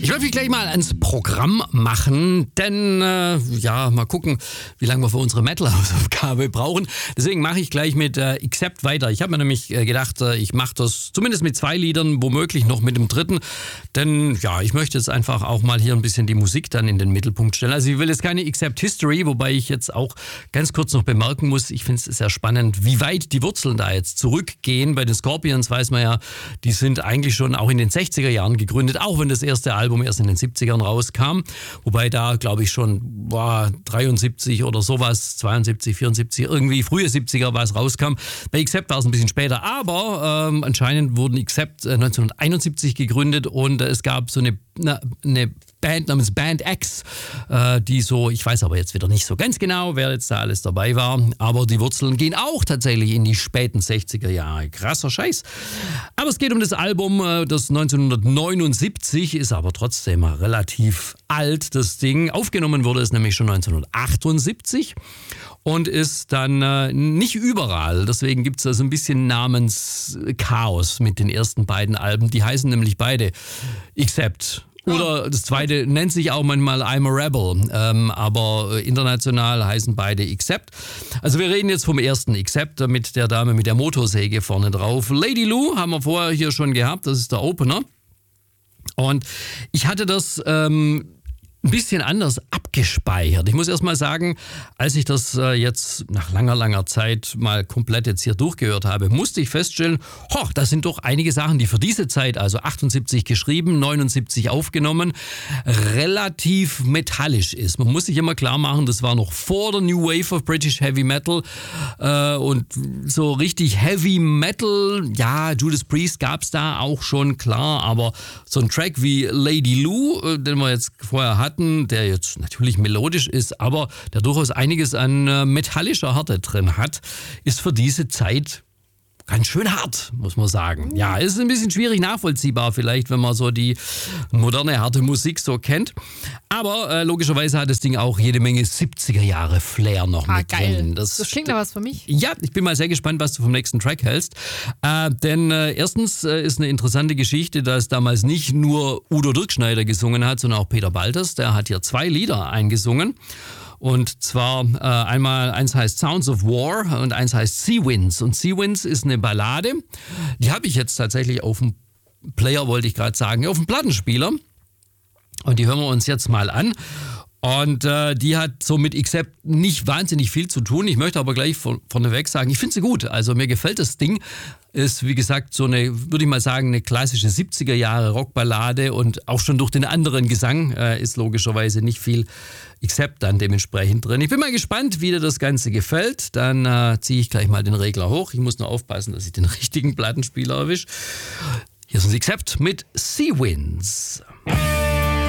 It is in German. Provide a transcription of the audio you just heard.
Ich wollte mich gleich mal ans Programm machen, denn mal gucken, wie lange wir für unsere Metal-Hausaufgabe brauchen. Deswegen mache ich gleich mit Accept weiter. Ich habe mir nämlich gedacht, ich mache das zumindest mit 2 Liedern, womöglich noch mit dem 3. Denn ja, ich möchte jetzt einfach auch mal hier ein bisschen die Musik dann in den Mittelpunkt stellen. Also ich will jetzt keine Accept History, wobei ich jetzt auch ganz kurz noch bemerken muss, ich finde es sehr spannend, wie weit die Wurzeln da jetzt zurückgehen. Bei den Scorpions weiß man ja, die sind eigentlich schon auch in den 60er Jahren gegründet, auch wenn das erste Album erst in den 70ern rauskam. Wobei da, glaube ich, schon 73 oder sowas, 72, 74, irgendwie frühe 70er was rauskam. Bei Accept war es ein bisschen später, aber anscheinend wurden Accept 1971 gegründet und es gab so eine Band namens Band X, die so, ich weiß aber jetzt wieder nicht so ganz genau, wer jetzt da alles dabei war, aber die Wurzeln gehen auch tatsächlich in die späten 60er Jahre. Krasser Scheiß. Aber es geht um das Album, das 1979 ist aber trotzdem relativ alt, das Ding. Aufgenommen wurde es nämlich schon 1978 und ist dann nicht überall. Deswegen gibt es da so ein bisschen Namenschaos mit den ersten beiden Alben. Die heißen nämlich beide Accept. Oder das zweite nennt sich auch manchmal I'm a Rebel, aber international heißen beide Accept. Also wir reden jetzt vom ersten Accept mit der Dame mit der Motorsäge vorne drauf. Lady Lou haben wir vorher hier schon gehabt, das ist der Opener. Und ich hatte das ein bisschen anders abgespeichert. Ich muss erst mal sagen, als ich das jetzt nach langer Zeit mal komplett jetzt hier durchgehört habe, musste ich feststellen, das sind doch einige Sachen, die für diese Zeit, also 78 geschrieben, 79 aufgenommen, relativ metallisch ist. Man muss sich immer klar machen, das war noch vor der New Wave of British Heavy Metal und so richtig Heavy Metal, ja, Judas Priest gab es da auch schon, klar, aber so ein Track wie Lady Lou, den wir jetzt vorher hatten, der jetzt natürlich melodisch ist, aber der durchaus einiges an metallischer Härte drin hat, ist für diese Zeit ganz schön hart, muss man sagen. Ja, ist ein bisschen schwierig nachvollziehbar vielleicht, wenn man so die moderne, harte Musik so kennt. Aber logischerweise hat das Ding auch jede Menge 70er Jahre Flair noch mit geil. drin. Das klingt ja was für mich. Ja, ich bin mal sehr gespannt, was du vom nächsten Track hältst. Denn erstens ist eine interessante Geschichte, dass damals nicht nur Udo Dirkschneider gesungen hat, sondern auch Peter Baltes. Der hat hier 2 Lieder eingesungen. Und zwar eins heißt Sounds of War und eins heißt Sea Winds. Und Sea Winds ist eine Ballade. Die habe ich jetzt tatsächlich auf dem Player, wollte ich gerade sagen, auf dem Plattenspieler. Und die hören wir uns jetzt mal an. Und die hat so mit Accept nicht wahnsinnig viel zu tun. Ich möchte aber gleich vorneweg sagen, ich finde sie gut. Also mir gefällt das Ding. Ist, wie gesagt, so eine, würde ich mal sagen, eine klassische 70er Jahre Rockballade und auch schon durch den anderen Gesang ist logischerweise nicht viel Accept dann dementsprechend drin. Ich bin mal gespannt, wie dir das Ganze gefällt. Dann ziehe ich gleich mal den Regler hoch. Ich muss nur aufpassen, dass ich den richtigen Plattenspieler erwische. Hier ist ein Accept mit Sea Winds.